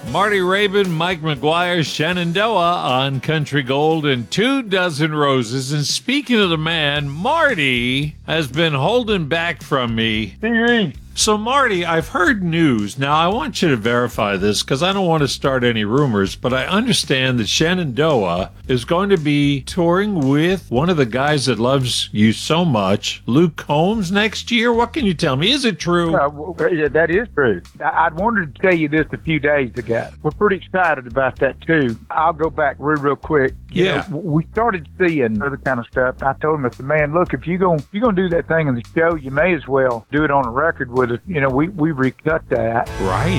Marty Rabin, Mike McGuire, Shenandoah on Country Gold and 24 Roses. And speaking of the man, Marty has been holding back from me. So, Marty, I've heard news. Now, I want you to verify this because I don't want to start any rumors, but I understand that Shenandoah is going to be touring with one of the guys that loves you so much, Luke Combs, next year. What can you tell me? Is it true? Yeah, that is true. I'd wanted to tell you this a few days ago. We're pretty excited about that, too. I'll go back real quick. Yeah. We started seeing other kind of stuff. I told him, I said, man, look, if you're gonna do that thing in the show, you may as well do it on a record with us. We recut that. Right.